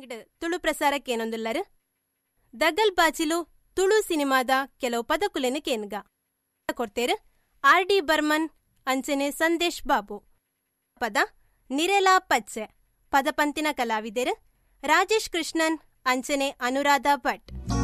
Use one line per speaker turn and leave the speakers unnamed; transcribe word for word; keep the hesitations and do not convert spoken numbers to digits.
ಇಂಗ್ಡ್ ತುಳು ಪ್ರಸಾರಕ್ಕೇನೊಂದುಲ್ಲರು ದಗಲ್ ಬಾಚಿಲು ತುಳು ಸಿನಿಮಾದ ಕೆಲವು ಪದಕುಲೆನು ಕೇನ್ಗ ಕೊಡ್ತೇರು R D Burman ಅಂಚನೆ ಸಂದೇಶ್ ಬಾಬು. ಪದ ನಿರೆಲಾ ಪಚ್ಚೆ ಪದಪಂತಿನ ಕಲಾವಿದರು ರಾಜೇಶ್ ಕೃಷ್ಣನ್ ಅಂಚನೆ ಅನುರಾಧ ಭಟ್.